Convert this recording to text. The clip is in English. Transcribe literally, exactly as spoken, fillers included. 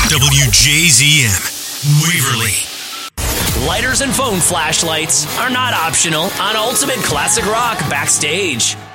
W J Z M, Waverly. Lighters and phone flashlights are not optional on Ultimate Classic Rock Backstage.